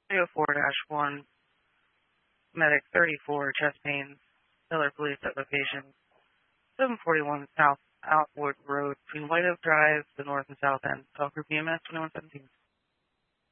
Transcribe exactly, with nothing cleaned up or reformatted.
three oh four dash one, medic thirty-four, chest pains, Miller Police at location seven forty-one South Outwood Road between White Oak Drive, the north and south end. Call group E M S twenty-one seventeen.